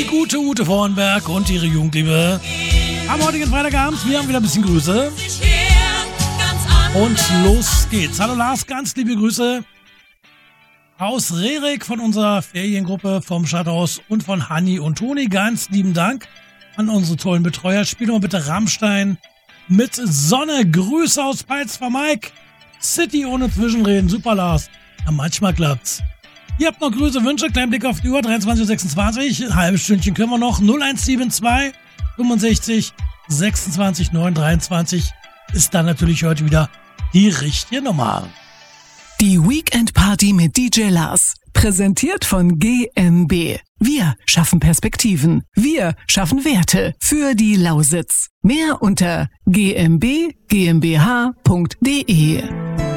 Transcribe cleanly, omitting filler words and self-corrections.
Die gute Ute Vornberg und ihre Jugendliebe. Am heutigen Freitagabend, wir haben wieder ein bisschen Grüße. Und los geht's. Hallo Lars, ganz liebe Grüße aus Rerik von unserer Feriengruppe vom Stadthaus und von Hanni und Toni. Ganz lieben Dank an unsere tollen Betreuer. Spiel doch mal bitte Rammstein mit Sonne. Grüße aus Peitz von Mike. City ohne Zwischenreden. Super, Lars. Ja, manchmal klappt's. Ihr habt noch Grüße, Wünsche, kleinen Blick auf die Uhr, 23.26 Uhr, ein halbes Stündchen können wir noch, 0172 65 26 9 23 ist dann natürlich heute wieder die richtige Nummer. Die Weekend Party mit DJ Lars, präsentiert von GmbH. Wir schaffen Perspektiven, wir schaffen Werte für die Lausitz. Mehr unter gmbh.de.